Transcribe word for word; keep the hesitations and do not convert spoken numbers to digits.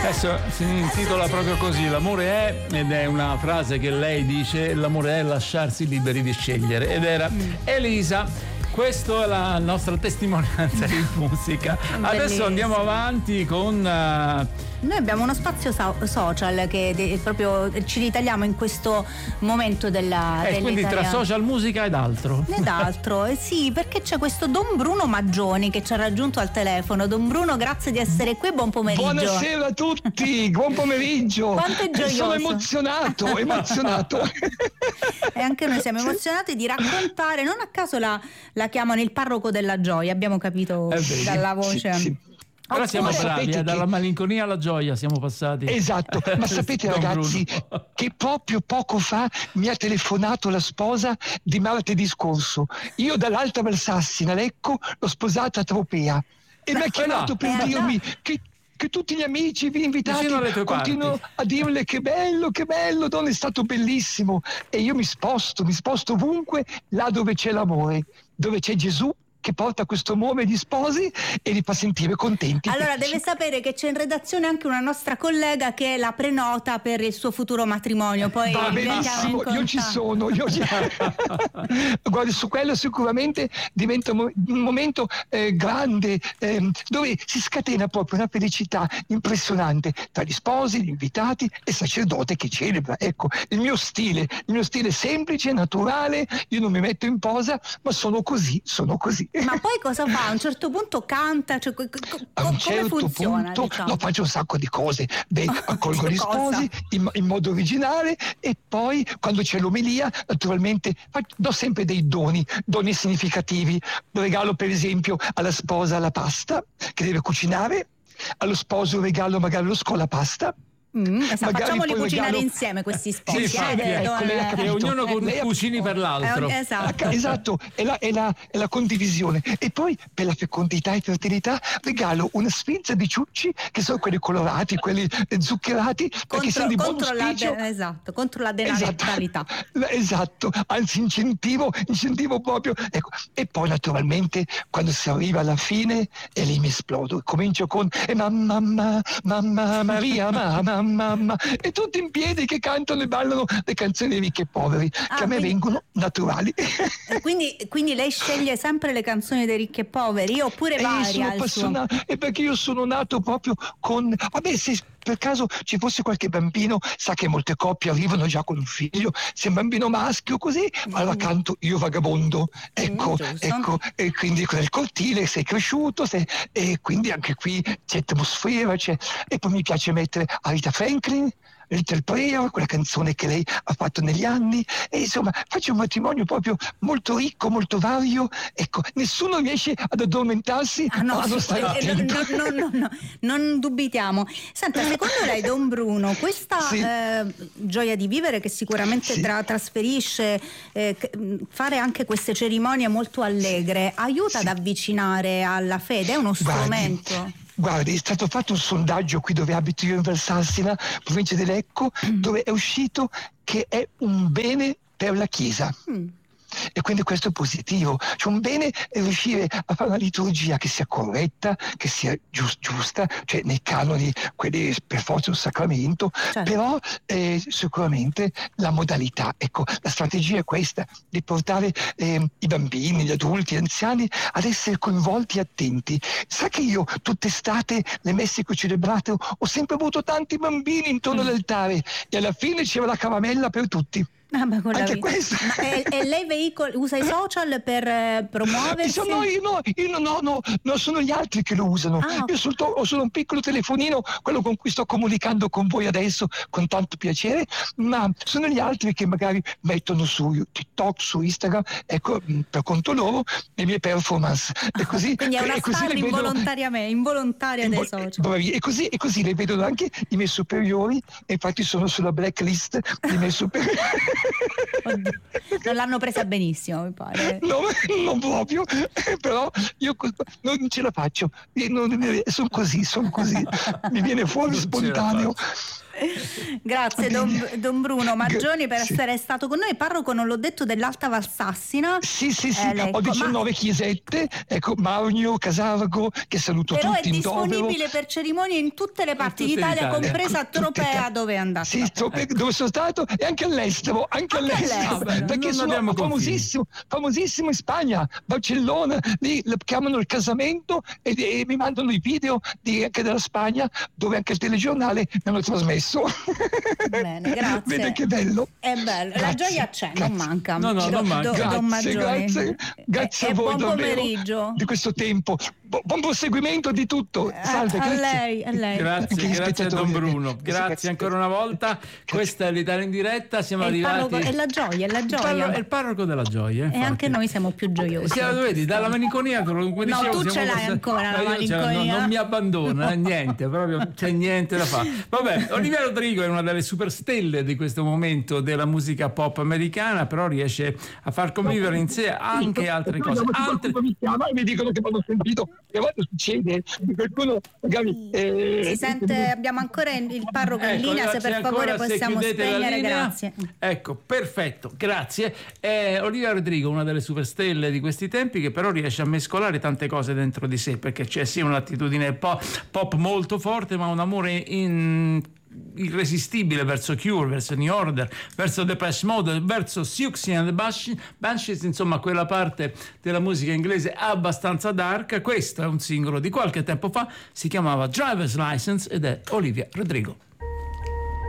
Adesso si intitola proprio così: l'amore è, ed è una frase che lei dice, l'amore è lasciarsi liberi di scegliere, ed era Elisa. Questa è la nostra testimonianza di musica. Bellissimo. Adesso andiamo avanti con uh... Noi abbiamo uno spazio so- social che de- proprio ci ritagliamo in questo momento della eh, quindi tra social, musica ed altro ed altro eh sì, perché c'è questo Don Bruno Maggioni che ci ha raggiunto al telefono. Don Bruno, grazie di essere qui, buon pomeriggio. Buonasera a tutti, buon pomeriggio. Quanto è gioioso. Sono emozionato, emozionato. E anche noi siamo emozionati di raccontare, non a caso la, la chiamano il parroco della gioia, abbiamo capito dalla voce. Sì, sì. Però Oppure... siamo bravi, eh, che... dalla malinconia alla gioia siamo passati. Esatto, ma sapete ragazzi che proprio poco fa mi ha telefonato la sposa di martedì scorso. Io dall'Alta Valsassina, Lecco, l'ho sposata a Tropea e Beh, mi ha chiamato per eh, dirmi che che tutti gli amici vi invitati continuano a dirle che bello, che bello, Don, è stato bellissimo. E io mi sposto, mi sposto ovunque, là dove c'è l'amore, dove c'è Gesù che porta questo amore agli sposi e li fa sentire contenti. Allora deve sapere che c'è in redazione anche una nostra collega che la prenota per il suo futuro matrimonio. Poi va benissimo, io ci sono, io ci... Guarda, su quello sicuramente diventa un momento eh, grande eh, dove si scatena proprio una felicità impressionante tra gli sposi, gli invitati e il sacerdote che celebra. Ecco, il mio stile, il mio stile semplice, naturale, io non mi metto in posa, ma sono così, sono così. Ma poi cosa fa? A un certo punto canta? Cioè, co- co- a un come certo funziona, punto diciamo? no, faccio un sacco di cose. Beh, accolgo gli Cosa? sposi in, in modo originale e poi quando c'è l'omelia naturalmente faccio, do sempre dei doni, doni significativi. Regalo per esempio alla sposa la pasta che deve cucinare, allo sposo regalo magari lo scolapasta. Mm, esatto, facciamoli cucinare regalo... insieme questi sposi, sì, eh, sì, eh, ecco, don... lei ha che capito. ognuno con Lei ha... cucini per l'altro. Eh, esatto. esatto, è la, è, la, è la condivisione. E poi per la fecondità e fertilità regalo una sfilza di ciucci che sono quelli colorati, quelli zuccherati, perché sono di buon auspicio. De- esatto, contro la denatalità. Esatto, esatto, anzi incentivo, incentivo proprio. Ecco. E poi naturalmente quando si arriva alla fine e lì mi esplodo, comincio con eh, mamma, mamma, mamma Maria, mamma, mamma, e tutti in piedi che cantano e ballano le canzoni di ricchi e poveri, ah, che a me quindi, vengono naturali. Quindi, quindi lei sceglie sempre le canzoni dei ricchi e poveri oppure varia? E sono appassionato, e perché io sono nato proprio con... Vabbè, se per caso ci fosse qualche bambino, sa che molte coppie arrivano già con un figlio, se è un bambino maschio così, allora canto Io vagabondo, ecco, mm, ecco, e quindi nel cortile sei cresciuto, sei, e quindi anche qui c'è atmosfera, c'è, e poi mi piace mettere Aretha Franklin, Little Prayer, quella canzone che lei ha fatto negli anni, e insomma faccio un matrimonio proprio molto ricco, molto vario, ecco, nessuno riesce ad addormentarsi ah, no, a non stare attento. No, no, no, no, non dubitiamo. Senta, secondo lei Don Bruno, questa sì. eh, gioia di vivere che sicuramente sì. tra, trasferisce, eh, fare anche queste cerimonie molto allegre, aiuta sì. ad avvicinare alla fede, è uno strumento? Guardi. Guardi, è stato fatto un sondaggio qui dove abito io in Valsassina, provincia di Lecco, mm. dove è uscito che è un bene per la Chiesa. Mm. E quindi questo è positivo, cioè un bene è riuscire a fare una liturgia che sia corretta, che sia giust- giusta, cioè nei canoni, quelli per forza un sacramento, certo. Però eh, sicuramente la modalità, ecco, la strategia è questa, di portare eh, i bambini, gli adulti, gli anziani ad essere coinvolti e attenti. Sa che io tutte estate le messe che ho celebrato ho sempre avuto tanti bambini intorno mm. all'altare e alla fine c'era la caramella per tutti. Ah, ma anche questo. Ma e, e lei veicol- usa i social per eh, promuoversi? No, io no, io no, no, no, sono gli altri che lo usano. Ah. Io solto, ho solo un piccolo telefonino, quello con cui sto comunicando con voi adesso con tanto piacere, ma sono gli altri che magari mettono su TikTok, su Instagram, ecco, per conto loro, le mie performance. E così, quindi è una e così star involontariamente, involontaria invol- dei social. Bravi, e così, e così le vedono anche i miei superiori, e infatti sono sulla blacklist dei miei superiori. Oddio, non l'hanno presa benissimo, mi pare. No, non proprio, però io non ce la faccio, sono così, sono così, mi viene fuori non spontaneo. Grazie don, don Bruno Maggioni per sì. essere stato con noi. Parroco, non l'ho detto, dell'Alta Valsassina. Sì, sì, sì, eh, ho diciannove ma... chiesette, ecco, Maugno, Casargo, che saluto però tutti. Però è disponibile per cerimonie in tutte le parti d'Italia, compresa a Tropea, dove è andato. Sì, Tropea, dove sono stato, e anche all'estero, anche, anche all'estero, all'estero. Perché sono famosissimo, famosissimo in Spagna, Barcellona, lì chiamano il casamento e, e mi mandano i video di, anche della Spagna, dove anche il telegiornale mi hanno trasmesso. Bene, grazie. Vede che bello. È bello, grazie, la gioia c'è, grazie. non manca. No, no, do, non manca. Do, grazie, don Maggioni. grazie, grazie e, a voi buon davvero pomeriggio. Di questo tempo. Bu- buon proseguimento di tutto. Salve, a, a grazie. lei, a lei. Grazie, grazie a don Bruno. Grazie ancora una volta. Grazie. Questa è l'Italia in diretta. Siamo è arrivati. È la gioia, è la gioia. Il parroco, è il parroco della gioia. Infatti. E anche noi siamo più gioiosi. Siamo, vedi, dalla malinconia, come dicevo, no, tu ce l'hai questa... ancora la malinconia. Non, non mi abbandona, niente, proprio c'è niente da fare. Vabbè, Olivia Rodrigo è una delle superstelle di questo momento della musica pop americana, però riesce a far convivere in sé anche altre cose. Altre... mi chiama e mi dicono che mi hanno sentito, che a volte succede qualcuno magari eh... si sente, abbiamo ancora il parroco in ecco, linea, se per favore se possiamo spegnere, grazie. Ecco, perfetto, grazie. eh, Olivia Rodrigo, una delle superstelle di questi tempi, che però riesce a mescolare tante cose dentro di sé, perché c'è sì un'attitudine pop, pop molto forte, ma un amore in irresistibile verso Cure, verso New Order, verso Depeche Mode, verso Siouxsie and the Banshees, insomma quella parte della musica inglese abbastanza dark. Questo è un singolo di qualche tempo fa, si chiamava Driver's License ed è Olivia Rodrigo.